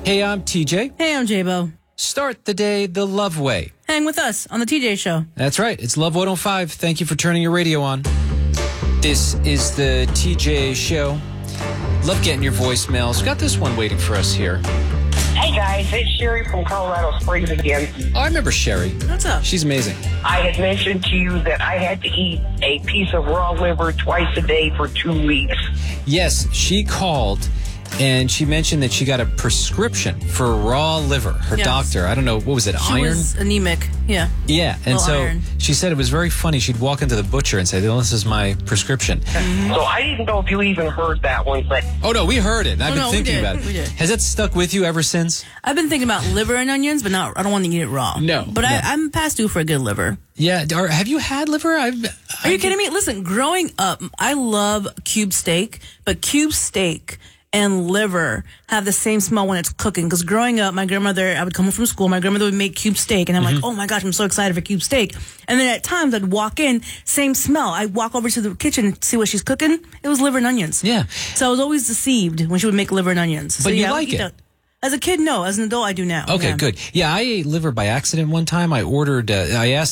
Hey, I'm TJ. Hey, I'm J-Bo. Start the day the Love way. Hang with us on the TJ Show. That's right. It's Love 105. Thank you for turning your radio on. This is the TJ Show. Love getting your voicemails. We've got this one waiting for us here. Hey guys, it's Sherry from Colorado Springs again. Oh, I remember Sherry. What's up? She's amazing. I had mentioned to you that I had to eat a piece of raw liver twice a day for 2 weeks. Yes, she called and she mentioned that she got a prescription for raw liver. Her Yes. doctor, I don't know, what was it, She iron? was anemic. Yeah. Yeah, and Well, so iron. she said it was very funny. She'd walk into the butcher and say, "Oh, this is my prescription." So I didn't know if you even heard that one, but Oh, no, we heard it. And I've been no, we thinking did. about it. We did. Has that stuck with you ever since? I've been thinking about liver and onions, but I don't want to eat it raw. No, But no. I'm past due for a good liver. Yeah. Have you had liver? Are you kidding me? Listen, growing up, I love cube steak, but cube steak and liver have the same smell when it's cooking. Because growing up, my grandmother, I would come home from school, my grandmother would make cube steak, and I'm like, oh my gosh, I'm so excited for cube steak. And then at times I'd walk in, same smell. I'd walk over to the kitchen and see what she's cooking. It was liver and onions. Yeah. So I was always deceived when she would make liver and onions. So But you yeah, I would like eat it? that. As a kid, no. As an adult, I do now. Okay, Yeah. good. Yeah, I ate liver by accident one time. I ordered, I asked